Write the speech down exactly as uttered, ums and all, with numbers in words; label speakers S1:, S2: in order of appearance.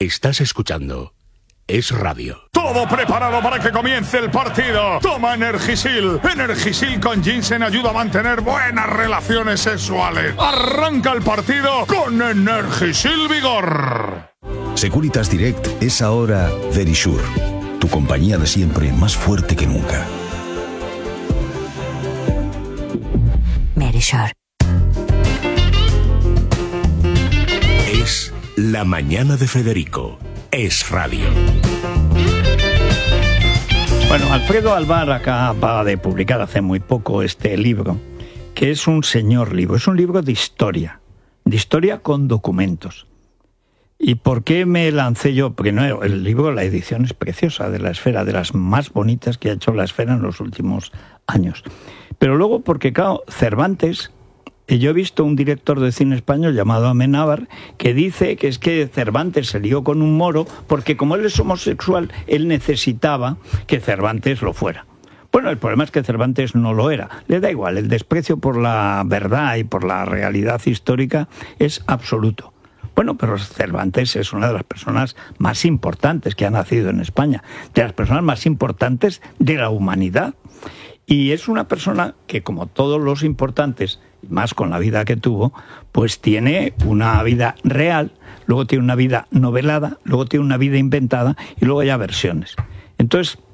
S1: Estás escuchando Es Radio.
S2: Todo preparado para que comience el partido. Toma Energisil. Energisil con ginseng ayuda a mantener buenas relaciones sexuales. Arranca el partido con Energisil Vigor.
S3: Securitas Direct es ahora Verisure, tu compañía de siempre más fuerte que nunca.
S4: Verisure.
S1: Es La Mañana de Federico. Es Radio.
S5: Bueno, Alfredo Alvar acaba de publicar hace muy poco este libro, que es un señor libro, es un libro de historia, de historia con documentos. ¿Y por qué me lancé yo? Porque no, el libro, la edición es preciosa, de La Esfera, de las más bonitas que ha hecho La Esfera en los últimos años. Pero luego porque, claro, Cervantes... Y yo he visto un director de cine español llamado Amenábar que dice que es que Cervantes se lió con un moro porque como él es homosexual, él necesitaba que Cervantes lo fuera. Bueno, el problema es que Cervantes no lo era. Le da igual, el desprecio por la verdad y por la realidad histórica es absoluto. Bueno, pero Cervantes es una de las personas más importantes que ha nacido en España, de las personas más importantes de la humanidad. Y es una persona que, como todos los importantes, más con la vida que tuvo, pues tiene una vida real, luego tiene una vida novelada, luego tiene una vida inventada y luego ya versiones. Entonces,